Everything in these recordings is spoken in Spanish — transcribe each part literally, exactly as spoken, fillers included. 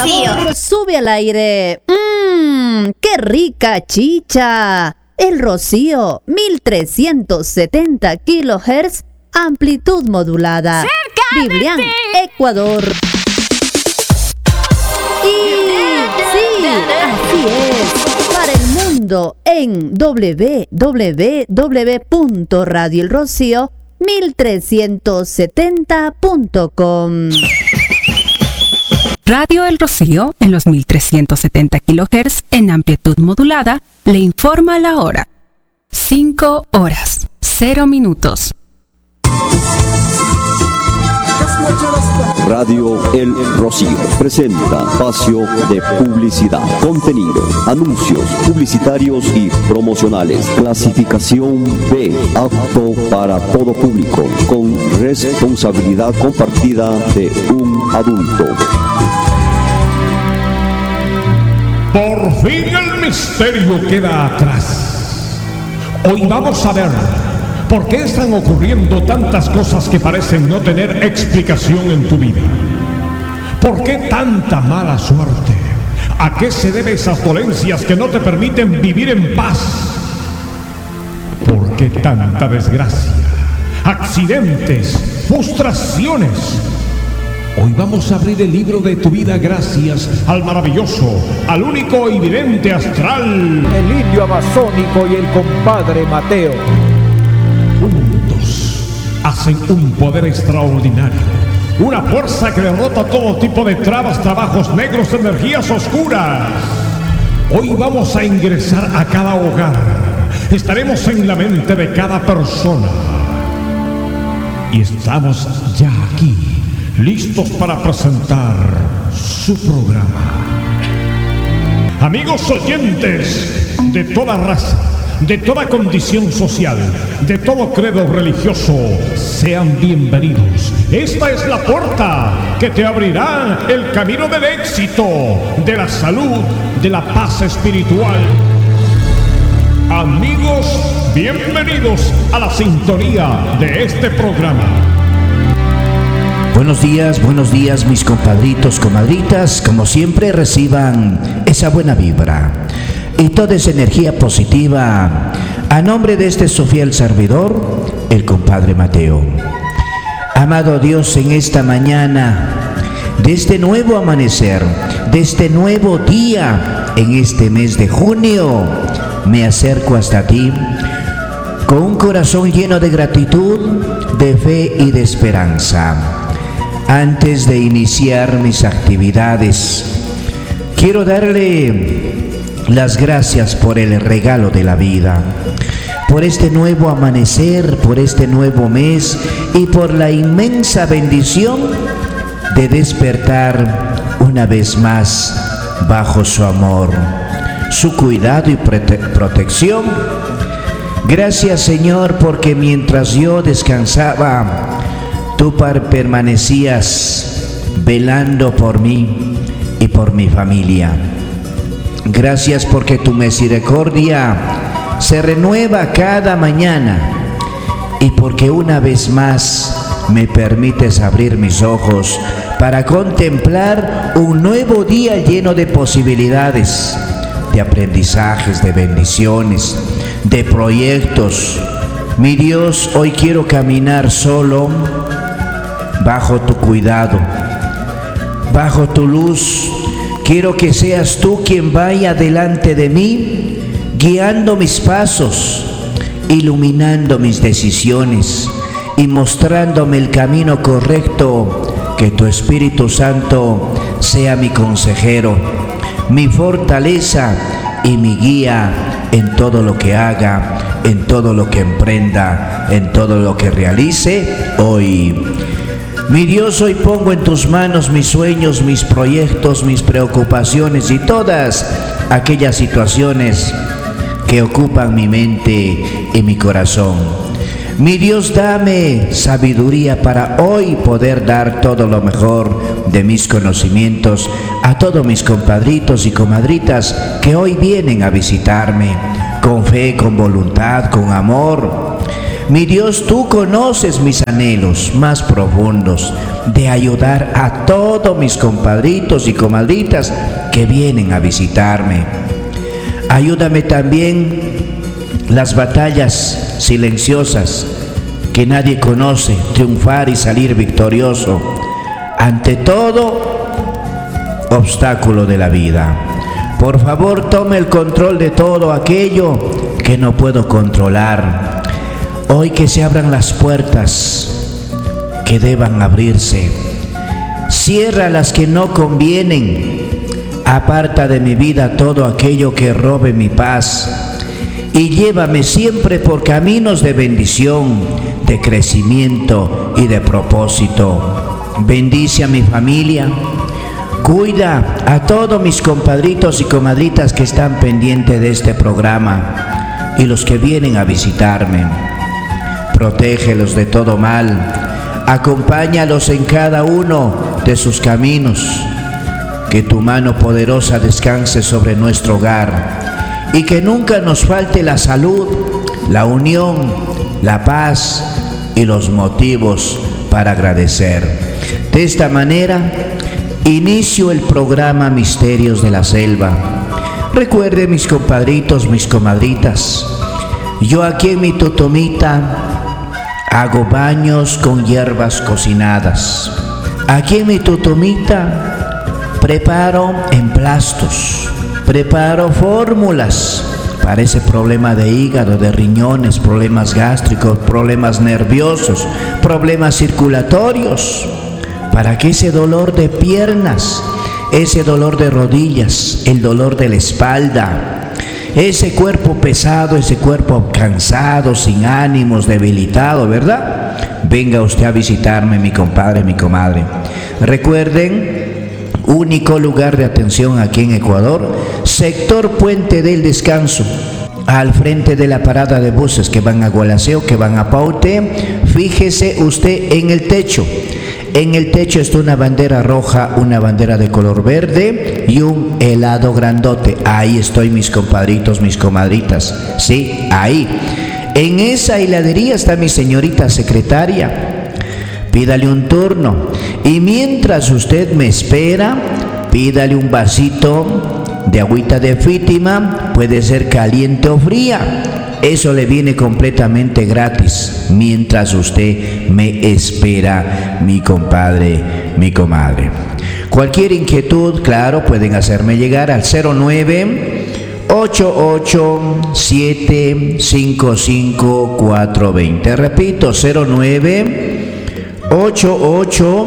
Rocío. Sube al aire. Mmm, qué rica chicha. El Rocío, mil trescientos setenta kilohertz, amplitud modulada. ¡Cerca Biblián, de ti! Ecuador. Y sí, así es. Para el mundo en doble u doble u doble u punto radio el rocío mil trescientos setenta punto com. Radio El Rocío, en los mil trescientos setenta kilohertz en amplitud modulada, le informa la hora. cinco horas, cero minutos. Radio El Rocío presenta espacio de publicidad, contenido, anuncios publicitarios y promocionales. Clasificación B, apto para todo público, con responsabilidad compartida de un adulto. Por fin el misterio queda atrás. Hoy vamos a ver por qué están ocurriendo tantas cosas que parecen no tener explicación en tu vida. ¿Por qué tanta mala suerte? ¿A qué se deben esas dolencias que no te permiten vivir en paz? ¿Por qué tanta desgracia? Accidentes, frustraciones. Hoy vamos a abrir el libro de tu vida gracias al maravilloso, al único y vidente astral, el indio amazónico y el compadre Mateo. Juntos hacen un poder extraordinario, una fuerza que derrota todo tipo de trabas, trabajos negros, energías oscuras. Hoy vamos a ingresar a cada hogar, estaremos en la mente de cada persona y estamos ya aquí, listos para presentar su programa. Amigos oyentes de toda raza, de toda condición social, de todo credo religioso, sean bienvenidos. Esta es la puerta que te abrirá el camino del éxito, de la salud, de la paz espiritual. Amigos, bienvenidos a la sintonía de este programa. Buenos días, buenos días mis compadritos, comadritas. Como siempre, reciban esa buena vibra y toda esa energía positiva a nombre de este su fiel servidor, el compadre Mateo. Amado Dios, en esta mañana, de este nuevo amanecer, de este nuevo día, en este mes de junio, me acerco hasta ti con un corazón lleno de gratitud, de fe y de esperanza. Antes de iniciar mis actividades, quiero darle las gracias por el regalo de la vida, por este nuevo amanecer, por este nuevo mes y por la inmensa bendición de despertar una vez más bajo su amor, su cuidado y prote- protección. Gracias, Señor, porque mientras yo descansaba, tú permanecías velando por mí y por mi familia. Gracias porque tu misericordia se renueva cada mañana y porque una vez más me permites abrir mis ojos para contemplar un nuevo día lleno de posibilidades, de aprendizajes, de bendiciones, de proyectos. Mi Dios, hoy quiero caminar solo bajo tu cuidado, bajo tu luz. Quiero que seas tú quien vaya delante de mí, guiando mis pasos, iluminando mis decisiones y mostrándome el camino correcto. Que tu Espíritu Santo sea mi consejero, mi fortaleza y mi guía en todo lo que haga, en todo lo que emprenda, en todo lo que realice hoy. Mi Dios, hoy pongo en tus manos mis sueños, mis proyectos, mis preocupaciones y todas aquellas situaciones que ocupan mi mente y mi corazón. Mi Dios, dame sabiduría para hoy poder dar todo lo mejor de mis conocimientos a todos mis compadritos y comadritas que hoy vienen a visitarme, con fe, con voluntad, con amor. Mi Dios, tú conoces mis anhelos más profundos de ayudar a todos mis compadritos y comadritas que vienen a visitarme. Ayúdame también las batallas silenciosas que nadie conoce, triunfar y salir victorioso ante todo obstáculo de la vida. Por favor, tome el control de todo aquello que no puedo controlar. Hoy que se abran las puertas que deban abrirse. Cierra las que no convienen. Aparta de mi vida todo aquello que robe mi paz. Y llévame siempre por caminos de bendición, de crecimiento y de propósito. Bendice a mi familia. Cuida a todos mis compadritos y comadritas que están pendientes de este programa y los que vienen a visitarme. Protégelos de todo mal. Acompáñalos en cada uno de sus caminos. Que tu mano poderosa descanse sobre nuestro hogar y que nunca nos falte la salud, la unión, la paz y los motivos para agradecer. De esta manera, inicio el programa Misterios de la Selva. Recuerde, mis compadritos, mis comadritas, yo aquí en mi totomita hago baños con hierbas cocinadas. Aquí en mi totomita preparo emplastos, preparo fórmulas para ese problema de hígado, de riñones, problemas gástricos, problemas nerviosos, problemas circulatorios, para que ese dolor de piernas, ese dolor de rodillas, el dolor de la espalda, ese cuerpo pesado, ese cuerpo cansado, sin ánimos, debilitado, ¿verdad? Venga usted a visitarme, mi compadre, mi comadre. Recuerden, único lugar de atención aquí en Ecuador, sector Puente del Descanso, al frente de la parada de buses que van a Gualaceo, que van a Paute. Fíjese usted en el techo. En el techo está una bandera roja, una bandera de color verde y un helado grandote. Ahí estoy, mis compadritos, mis comadritas. Sí, ahí. En esa heladería está mi señorita secretaria. Pídale un turno. Y mientras usted me espera, pídale un vasito de agüita de Fítima. Puede ser caliente o fría. Eso le viene completamente gratis mientras usted me espera, mi compadre, mi comadre. Cualquier inquietud, claro, pueden hacerme llegar al cero nueve ocho ocho siete cinco cinco cuatro dos cero. Repito, cero nueve ocho ocho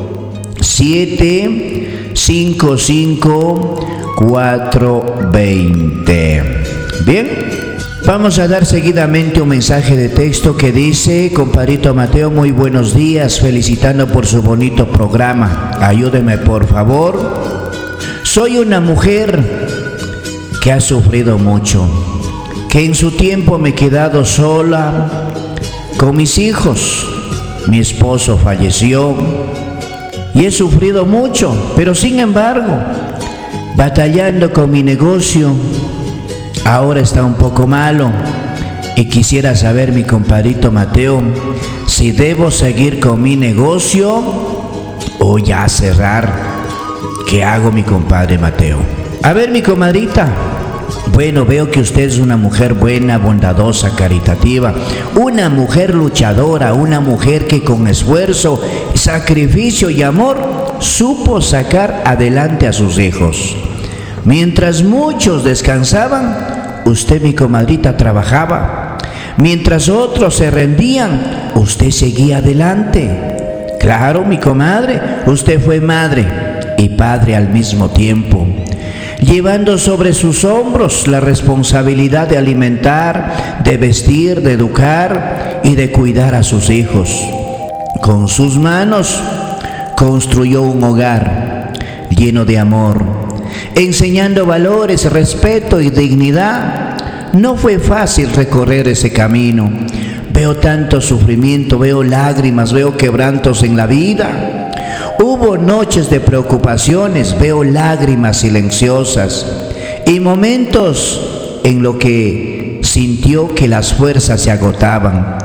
siete cinco cinco cuatro dos cero. Bien. Vamos a dar seguidamente un mensaje de texto que dice: compadrito Mateo, muy buenos días, felicitando por su bonito programa. Ayúdeme, por favor. Soy una mujer que ha sufrido mucho, que en su tiempo me he quedado sola con mis hijos. Mi esposo falleció y he sufrido mucho, pero sin embargo, batallando con mi negocio, ahora está un poco malo y quisiera saber, mi compadrito Mateo, si debo seguir con mi negocio o ya cerrar. ¿Qué hago, mi compadre Mateo? A ver, mi comadrita, bueno, veo que usted es una mujer buena, bondadosa, caritativa, una mujer luchadora, una mujer que con esfuerzo, sacrificio y amor supo sacar adelante a sus hijos. Mientras muchos descansaban, usted, mi comadrita, trabajaba. Mientras otros se rendían, usted seguía adelante. Claro, mi comadre, usted fue madre y padre al mismo tiempo, llevando sobre sus hombros la responsabilidad de alimentar, de vestir, de educar y de cuidar a sus hijos. Con sus manos construyó un hogar lleno de amor, enseñando valores, respeto y dignidad. No fue fácil recorrer ese camino. Veo tanto sufrimiento, veo lágrimas, veo quebrantos en la vida. Hubo noches de preocupaciones, veo lágrimas silenciosas y momentos en los que sintió que las fuerzas se agotaban.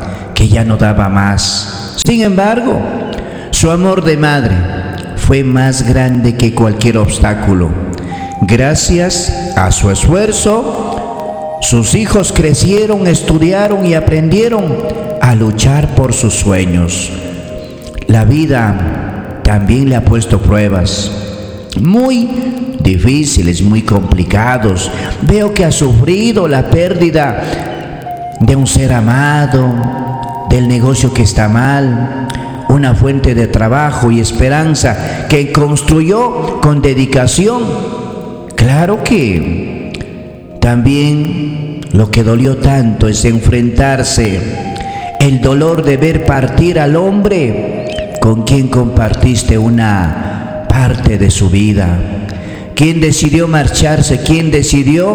que ya no daba más. Sin embargo, su amor de madre fue más grande que cualquier obstáculo. Gracias a su esfuerzo, sus hijos crecieron, estudiaron y aprendieron a luchar por sus sueños. La vida también le ha puesto pruebas muy difíciles, muy complicados. Veo que ha sufrido la pérdida de un ser amado, del negocio que está mal, una fuente de trabajo y esperanza que construyó con dedicación. Claro que también lo que dolió tanto es enfrentarse el dolor de ver partir al hombre con quien compartiste una parte de su vida, quien decidió marcharse, quien decidió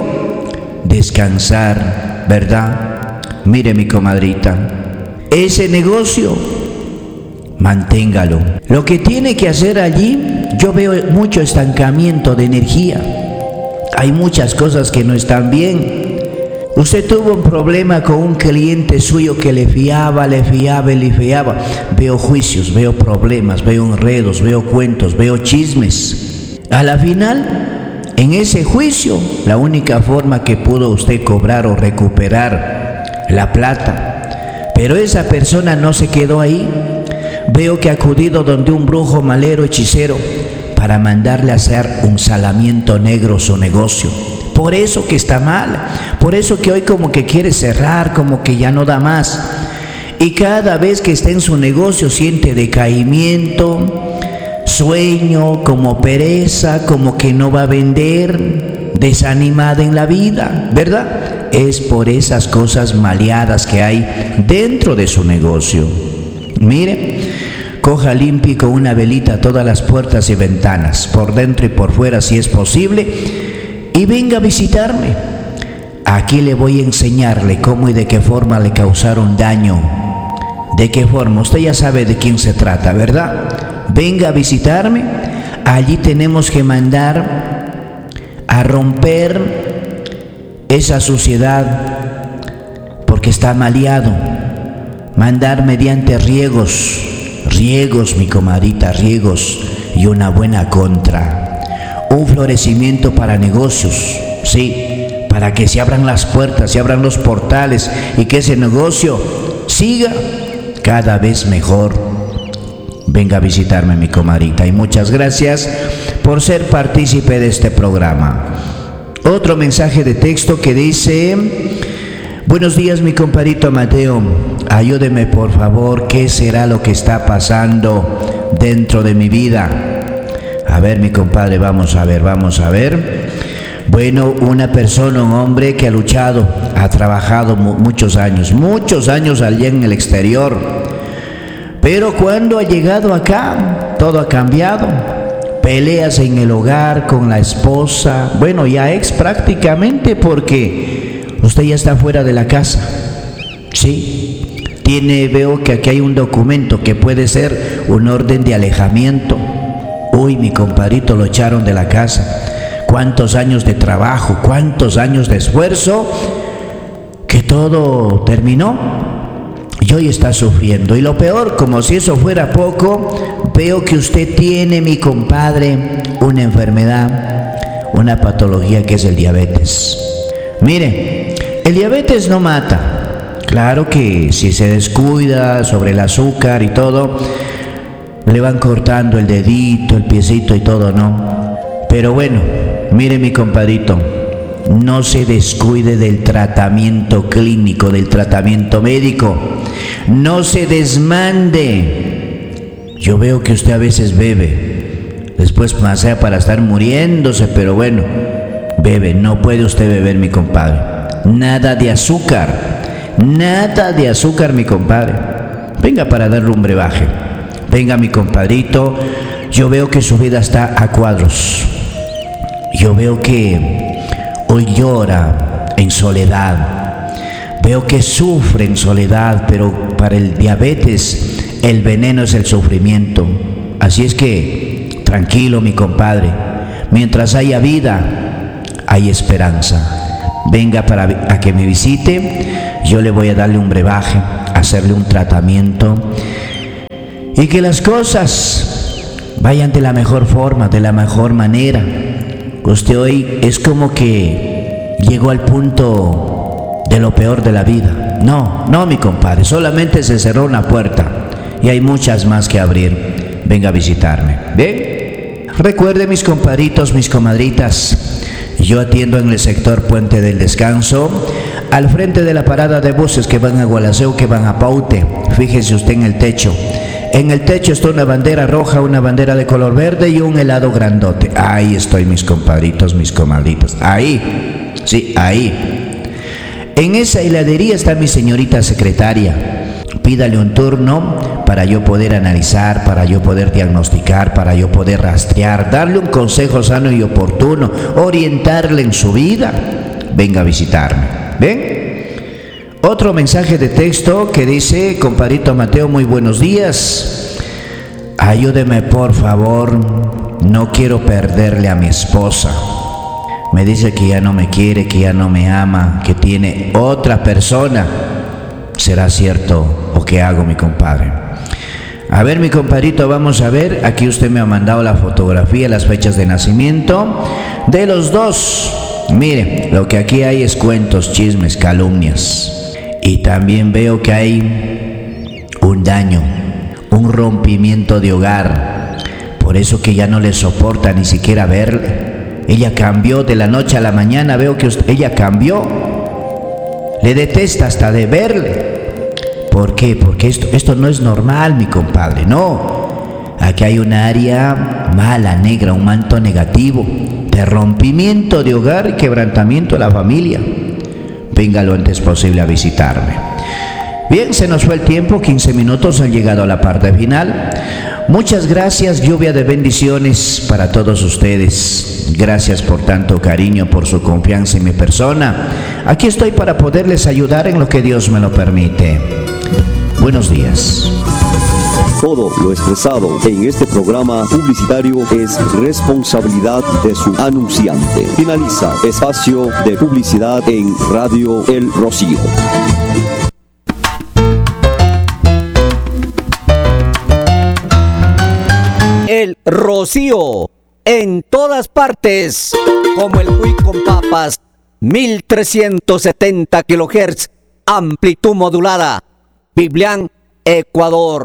descansar, ¿verdad? Mire, mi comadrita, ese negocio, manténgalo. Lo que tiene que hacer allí, yo veo mucho estancamiento de energía. Hay muchas cosas que no están bien. Usted tuvo un problema con un cliente suyo que le fiaba, le fiaba, le fiaba. Veo juicios, veo problemas, veo enredos, veo cuentos, veo chismes. A la final, en ese juicio, la única forma que pudo usted cobrar o recuperar la plata. Pero esa persona no se quedó ahí. Veo que ha acudido donde un brujo, malero, hechicero, para mandarle a hacer un salamiento negro su negocio. Por eso que está mal, por eso que hoy como que quiere cerrar, como que ya no da más. Y cada vez que está en su negocio siente decaimiento, sueño, como pereza, como que no va a vender, desanimada en la vida, ¿verdad? Es por esas cosas maleadas que hay dentro de su negocio. Mire, coja, limpie con una velita todas las puertas y ventanas, por dentro y por fuera si es posible, y venga a visitarme. Aquí le voy a enseñarle cómo y de qué forma le causaron daño. ¿De qué forma? Usted ya sabe de quién se trata, ¿verdad? Venga a visitarme. Allí tenemos que mandar a romper esa suciedad porque está maleado. Mandar mediante riegos, riegos, mi comadita, riegos y una buena contra. Un florecimiento para negocios, sí, para que se abran las puertas, se abran los portales y que ese negocio siga cada vez mejor. Venga a visitarme, mi comadrita, y muchas gracias por ser partícipe de este programa. Otro mensaje de texto que dice: buenos días, mi compadrito Mateo, ayúdeme por favor, ¿qué será lo que está pasando dentro de mi vida? A ver, mi compadre, vamos a ver, vamos a ver. Bueno, una persona, un hombre que ha luchado, ha trabajado mu- muchos años, muchos años allá en el exterior. Pero cuando ha llegado acá, todo ha cambiado. Peleas en el hogar con la esposa, bueno, ya ex prácticamente, porque usted ya está fuera de la casa. Sí, tiene, veo que aquí hay un documento que puede ser un orden de alejamiento. Uy, mi compadrito, lo echaron de la casa. Cuántos años de trabajo, cuántos años de esfuerzo, que todo terminó y hoy está sufriendo. Y lo peor, como si eso fuera poco, veo que usted tiene, mi compadre, una enfermedad, una patología que es el diabetes. Mire, el diabetes no mata. Claro que si se descuida sobre el azúcar y todo, le van cortando el dedito, el piecito y todo, ¿no? Pero bueno, mire, mi compadrito, no se descuide del tratamiento clínico, del tratamiento médico. No se desmande. Yo veo que usted a veces bebe, después más sea para estar muriéndose, pero bueno, bebe. No puede usted beber, mi compadre. Nada de azúcar, nada de azúcar, mi compadre. Venga para darle un brebaje. Venga, mi compadrito, yo veo que su vida está a cuadros. Yo veo que hoy llora en soledad. Veo que sufre en soledad, pero para el diabetes el veneno es el sufrimiento. Así es que, tranquilo, mi compadre, mientras haya vida, hay esperanza. Venga para a que me visite. yo le voy a darle un brebaje, hacerle un tratamiento y que las cosas vayan de la mejor forma, de la mejor manera. Usted hoy es como que llegó al punto de lo peor de la vida. No, no, mi compadre, solamente se cerró una puerta y hay muchas más que abrir. Venga a visitarme. ¿Bien? Recuerde, mis compadritos, mis comadritas, yo atiendo en el sector Puente del Descanso, al frente de la parada de buses que van a Gualaceo, que van a Paute. Fíjese usted en el techo. En el techo está una bandera roja, una bandera de color verde y un helado grandote. Ahí estoy, mis compadritos, mis comadritas. Ahí, sí, ahí. En esa heladería está mi señorita secretaria. Pídale un turno para yo poder analizar, para yo poder diagnosticar, para yo poder rastrear, darle un consejo sano y oportuno, orientarle en su vida. Venga a visitarme. ¿Ven? Otro mensaje de texto que dice: compadrito Mateo, muy buenos días. Ayúdeme por favor, no quiero perderle a mi esposa. Me dice que ya no me quiere, que ya no me ama, que tiene otra persona. ¿Será cierto o qué hago, mi compadre? A ver, mi compadrito, vamos a ver. Aquí usted me ha mandado la fotografía, las fechas de nacimiento de los dos. Mire, lo que aquí hay es cuentos, chismes, calumnias. Y también veo que hay un daño, un rompimiento de hogar. Por eso que ya no le soporta ni siquiera verle. Ella cambió de la noche a la mañana. Veo que usted, ella cambió. Le detesta hasta de verle. ¿Por qué? Porque esto, esto no es normal, mi compadre. No. Aquí hay un área mala, negra, un manto negativo de rompimiento de hogar y quebrantamiento de la familia. Venga lo antes posible a visitarme. Bien, se nos fue el tiempo, quince minutos han llegado a la parte final. Muchas gracias, lluvia de bendiciones para todos ustedes. Gracias por tanto cariño, por su confianza en mi persona. Aquí estoy para poderles ayudar en lo que Dios me lo permite. Buenos días. Todo lo expresado en este programa publicitario es responsabilidad de su anunciante. Finaliza espacio de publicidad en Radio El Rocío. El Rocío, en todas partes, como el Cuy con papas, mil trescientos setenta kilohertz, amplitud modulada, Biblián, Ecuador.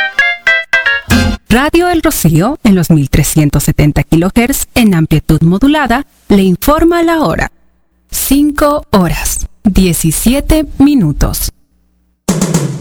Radio El Rocío, en los mil trescientos setenta kilohertz, en amplitud modulada, le informa la hora. cinco horas, diecisiete minutos.